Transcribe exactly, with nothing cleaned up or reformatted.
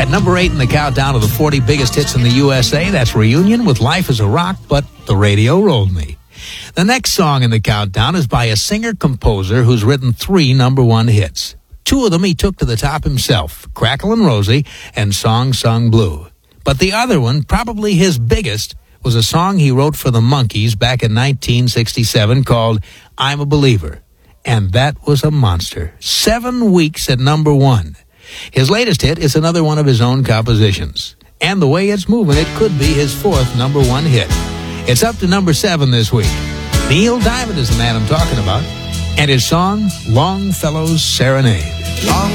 At number eight in the countdown of the forty biggest hits in the U S A, that's Reunion with Life is a Rock, but the radio rolled me. The next song in the countdown is by a singer-composer who's written three number one hits. Two of them he took to the top himself, Crackle and Rosie and Song Sung Blue. But the other one, probably his biggest, was a song he wrote for the Monkees back in nineteen sixty-seven called I'm a Believer. And that was a monster. Seven weeks at number one. His latest hit is another one of his own compositions. And the way it's moving, it could be his fourth number one hit. It's up to number seven this week. Neil Diamond is the man I'm talking about. And his song, Longfellow's Serenade. Long